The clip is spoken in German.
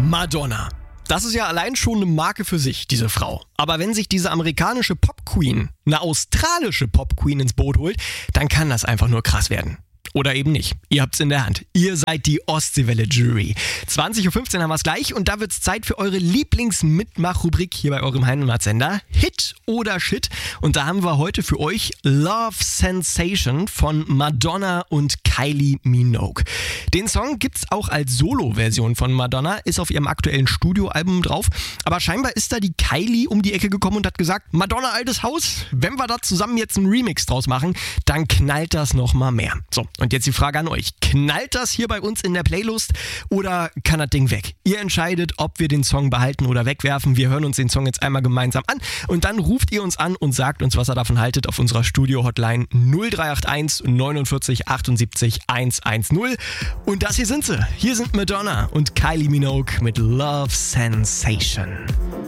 Madonna. Das ist ja allein schon eine Marke für sich, diese Frau. Aber wenn sich diese amerikanische Pop-Queen eine australische Pop-Queen ins Boot holt, dann kann das einfach nur krass werden. Oder eben nicht. Ihr habt's in der Hand. Ihr seid die Ostseewelle-Jury. 20.15 Uhr haben wir es gleich und da wird's Zeit für eure Lieblings-Mitmach-Rubrik hier bei eurem Heimatsender. Hit oder Shit. Und da haben wir heute für euch Love Sensation von Madonna und Kylie Minogue. Den Song gibt's auch als Solo-Version von Madonna, ist auf ihrem aktuellen Studioalbum drauf. Aber scheinbar ist da die Kylie um die Ecke gekommen und hat gesagt, Madonna, altes Haus, wenn wir da zusammen jetzt einen Remix draus machen, dann knallt das nochmal mehr. So, und jetzt die Frage an euch. Knallt das hier bei uns in der Playlist oder kann das Ding weg? Ihr entscheidet, ob wir den Song behalten oder wegwerfen. Wir hören uns den Song jetzt einmal gemeinsam an und dann ruft ihr uns an und sagt uns, was ihr davon haltet auf unserer Studio-Hotline 0381 49 78 110. Und das hier sind sie. Hier sind Madonna und Kylie Minogue mit Love Sensation.